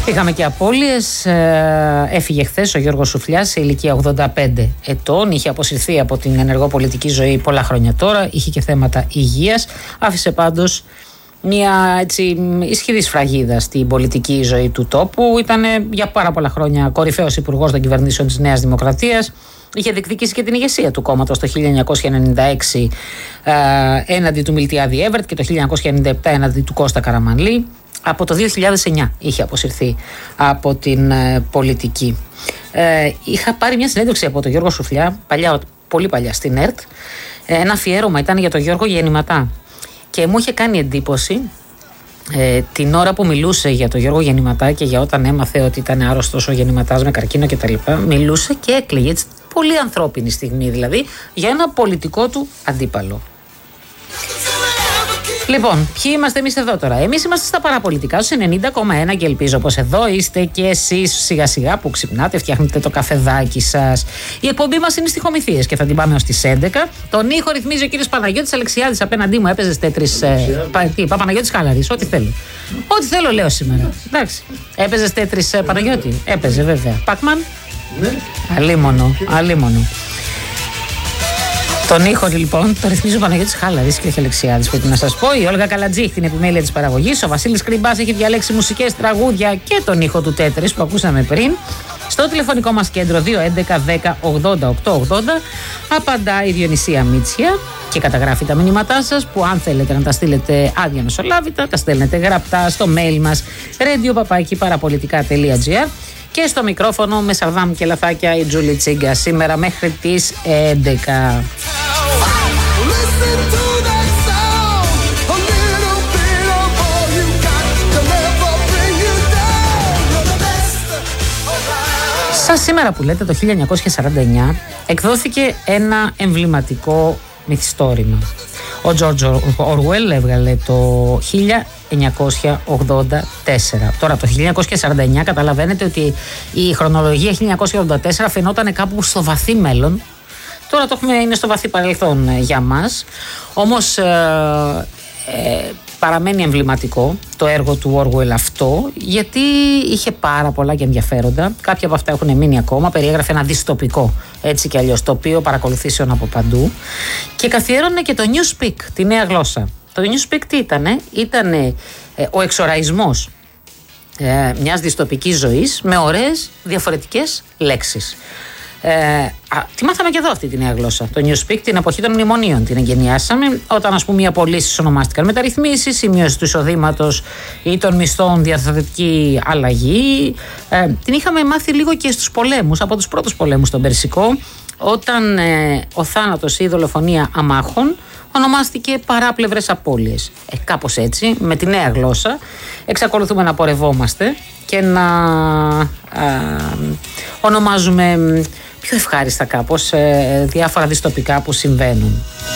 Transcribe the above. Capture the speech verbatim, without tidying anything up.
Είχαμε και απώλειες. Έφυγε χθες ο Γιώργος Σουφλιάς σε ηλικία ογδόντα πέντε ετών. Είχε αποσυρθεί από την ενεργό πολιτική ζωή πολλά χρόνια τώρα. Είχε και θέματα υγείας. Άφησε πάντως μια έτσι ισχυρή σφραγίδα στην πολιτική ζωή του τόπου. Ήταν για πάρα πολλά χρόνια κορυφαίος υπουργός των κυβερνήσεων της Νέας Δημοκρατίας. Είχε διεκδικήσει και την ηγεσία του κόμματος το χίλια εννιακόσια ενενήντα έξι ε, έναντι του Μιλτιάδη Έβερτ και το χίλια εννιακόσια ενενήντα επτά έναντι του Κώστα Καραμανλή. Από το δύο χιλιάδες εννιά είχε αποσυρθεί από την ε, πολιτική. Ε, είχα πάρει μια συνέντευξη από τον Γιώργο Σουφλιά, παλιά, πολύ παλιά στην ΕΡΤ. Ε, ένα αφιέρωμα ήταν για τον Γιώργο Γεννηματά. Και μου είχε κάνει εντύπωση ε, την ώρα που μιλούσε για τον Γιώργο Γεννηματά και για όταν έμαθε ότι ήταν άρρωστος ο Γεννηματάς με καρκίνο κτλ. Μιλούσε και έκλαιγε, έτσι, πολύ ανθρώπινη στιγμή δηλαδή, για ένα πολιτικό του αντίπαλο. Λοιπόν, ποιοι είμαστε εμείς εδώ τώρα? Εμείς είμαστε στα παραπολιτικά στους ενενήντα κόμμα ένα και ελπίζω πως εδώ είστε και εσείς σιγά σιγά που ξυπνάτε, φτιάχνετε το καφεδάκι σας. Η εκπομπή μας είναι στιχομυθίες και θα την πάμε ως τις έντεκα. Τον ήχο ρυθμίζει ο κύριος Παναγιώτης Αλεξιάδης. Απέναντί μου έπαιζε τέτρις. Ε, πα, τι, πα, Παναγιώτης Χάλαρης, ό,τι θέλω. Ό,τι θέλω λέω σήμερα. Εντάξει. Έπαιζε τέτρις ε, Παναγιώτη. Έπαιζε βέβαια. Πακμαν. Ναι. Αλίμονο, αλίμονο. Τον ήχο λοιπόν το ρυθμίζει ο Παναγιώτης Χάλαρης και όχι Αλεξιάδης, πρέπει να σας πω. Η Όλγα Καλατζή έχει την επιμέλεια της παραγωγής. Ο Βασίλης Κρυμπάς έχει διαλέξει μουσικές, τραγούδια και τον ήχο του Τέτρις που ακούσαμε πριν. Στο τηλεφωνικό μας κέντρο δύο έντεκα δέκα ογδόντα οκτακόσια ογδόντα απαντάει η Διονυσία Μίτσια και καταγράφει τα μηνύματά σας που αν θέλετε να τα στείλετε άδεια μεσολάβητα, τα στέλνετε γραπτά στο mail μας radio παπάκι παραπολιτικά τελεία τζι άρ. Και στο μικρόφωνο με Σαρδάμ και λαθάκια η Τζούλη Τσίγκα σήμερα μέχρι τις έντεκα. Σαν σήμερα που λέτε το χίλια εννιακόσια σαράντα εννιά εκδόθηκε ένα εμβληματικό μυθιστόρημα. Ο Τζόρτζ Ορουέλ έβγαλε το χίλια εννιακόσια ογδόντα τέσσερα. Τώρα το χίλια εννιακόσια σαράντα εννιά καταλαβαίνετε ότι η χρονολογία χίλια εννιακόσια ογδόντα τέσσερα φαινόταν κάπου στο βαθύ μέλλον. Τώρα το έχουμε, είναι στο βαθύ παρελθόν για μας. Όμως ε, ε, παραμένει εμβληματικό το έργο του Orwell αυτό, γιατί είχε πάρα πολλά και ενδιαφέροντα. Κάποια από αυτά έχουν μείνει ακόμα. Περιέγραφε ένα δυστοπικό, έτσι κι αλλιώς, τοπίο παρακολουθήσεων από παντού. Και καθιέρωνε και το Newspeak, τη νέα γλώσσα. Το Newspeak τι ήτανε? Ήτανε ε, ο εξοραϊσμός ε, μιας δυστοπικής ζωής με ωραίες διαφορετικές λέξεις. Ε, α, τη μάθαμε και εδώ αυτή τη νέα γλώσσα. Το Newspeak την εποχή των μνημονίων την εγκαινιάσαμε, όταν ας πούμε οι απολύσεις ονομάστηκαν μεταρρυθμίσεις, η μείωση του εισοδήματος ή των μισθών διαθετική αλλαγή. Ε, την είχαμε μάθει λίγο και στους πολέμους, από τους πρώτους πολέμους στον Περσικό, όταν ε, ο θάνατος ή η δολοφονία αμάχων ονομάστηκε παράπλευρες απώλειες. Ε, κάπως έτσι, με τη νέα γλώσσα, εξακολουθούμε να πορευόμαστε και να α, ονομάζουμε πιο ευχάριστα κάπως ε, διάφορα δυστοπικά που συμβαίνουν.